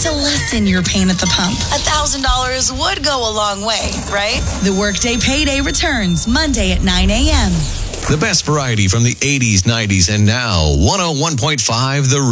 to lessen your pain at the pump. $1,000 would go a long way, right? The Workday Payday returns Monday at 9 a.m. The best variety from the 80s, 90s, and now 101.5 The